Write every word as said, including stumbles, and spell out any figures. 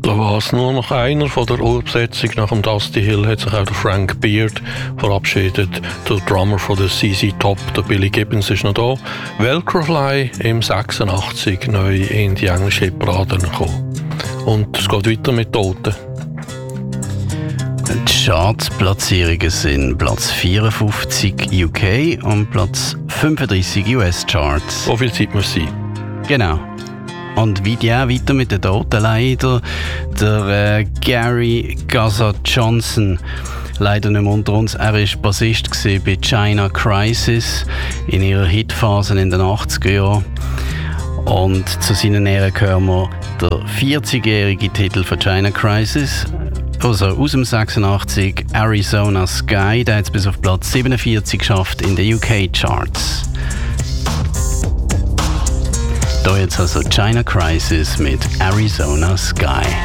Da war es nur noch einer von der Urbesetzung. Nach dem Dusty Hill hat sich auch der Frank Beard verabschiedet. Der Drummer von der C C Top, der Billy Gibbons, ist noch da. Velcro Fly im sechsundachtzig neu in die englische Hitparaden gekommen. Und es geht weiter mit Toten. Die Charts-Platzierungen sind Platz vierundfünfzig U K und Platz fünfunddreissig U S-Charts. So viel Zeit muss sein. Genau. Und wie die auch weiter mit den Toten leider. Der äh, Gary Gaza Johnson, leider nicht mehr unter uns. Er war Bassist bei China Crisis in ihrer Hitphase in den achtziger Jahren. Und zu seinen Ehren hören wir der vierzigjährige Titel von China Crisis. Also aus dem sechsundachtzig, Arizona Sky, der hat es bis auf Platz siebenundvierzig geschafft in den U K-Charts. Da jetzt also China Crisis mit Arizona Sky.